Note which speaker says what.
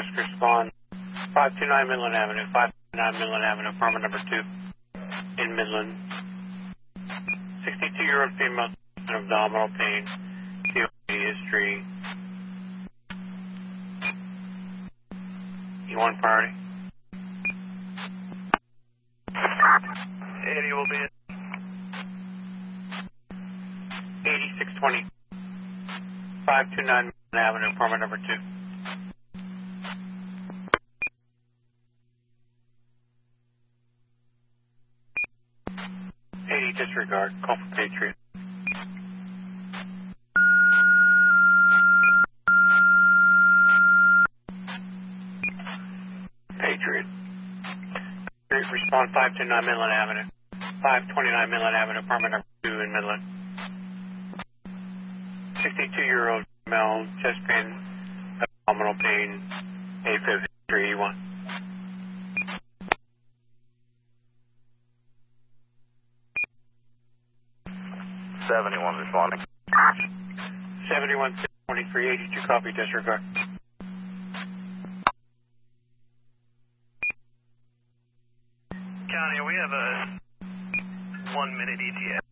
Speaker 1: request to respond 529 Midland Avenue, 529 Midland Avenue, apartment number 2 in Midland. 62-year-old female of abdominal pain, COPD history. You want priority?
Speaker 2: 80 will be it.
Speaker 1: 8620 529 Midland Avenue, apartment number 2. 80 disregard, call for Patriot. Patriot. Respond 529 Midland Avenue. 529 Midland Avenue, apartment number 2 in Midland. 62-year-old female, chest pain, abdominal pain, AFib history, E1.
Speaker 2: 71 responding.
Speaker 1: 71 623 82 copy disregard.
Speaker 2: County, we have a 1-minute ETA.